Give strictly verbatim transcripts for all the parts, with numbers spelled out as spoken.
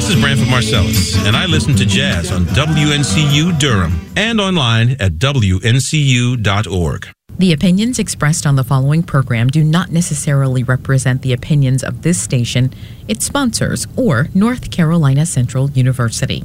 This is Branford Marcellus, and I listen to jazz on W N C U Durham and online at W N C U dot org. The opinions expressed on the following program do not necessarily represent the opinions of this station, its sponsors, or North Carolina Central University.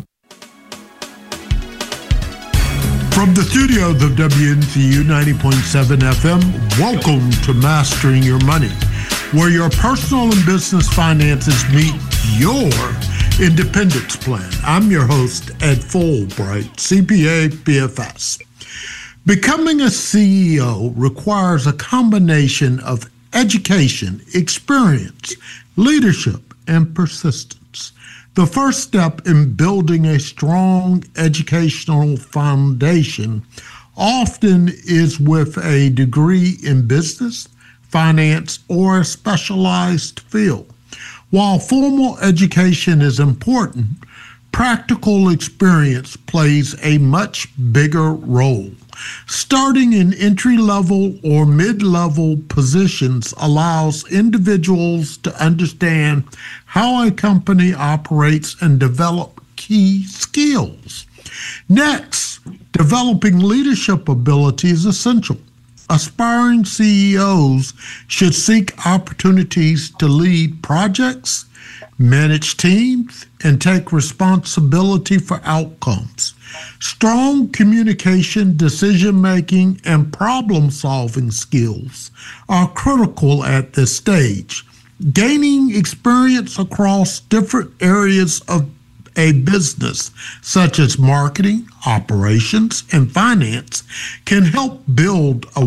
From the studios of W N C U ninety point seven F M, welcome to Mastering Your Money, where your personal and business finances meet your independence plan. I'm your host, Ed Fulbright, C P A, B F S. Becoming a C E O requires a combination of education, experience, leadership, and persistence. The first step in building a strong educational foundation often is with a degree in business, finance, or a specialized field. While formal education is important, practical experience plays a much bigger role. Starting in entry-level or mid-level positions allows individuals to understand how a company operates and develop key skills. Next, developing leadership ability is essential. Aspiring C E Os should seek opportunities to lead projects, manage teams, and take responsibility for outcomes. Strong communication, decision-making, and problem-solving skills are critical at this stage. Gaining experience across different areas of a business, such as marketing, operations, and finance, can help build a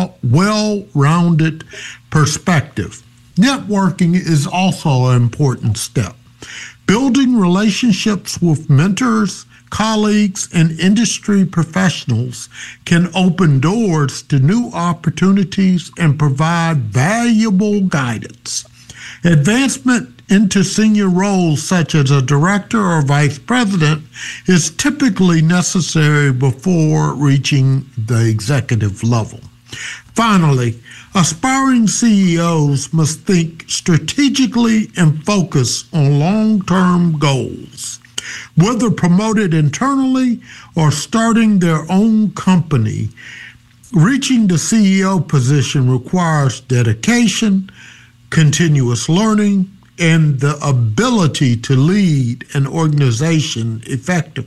well-rounded perspective. Networking is also an important step. Building relationships with mentors, colleagues, and industry professionals can open doors to new opportunities and provide valuable guidance. Advancement into senior roles such as a director or vice president is typically necessary before reaching the executive level. Finally, aspiring C E Os must think strategically and focus on long-term goals. Whether promoted internally or starting their own company, reaching the C E O position requires dedication, continuous learning, and the ability to lead an organization effectively.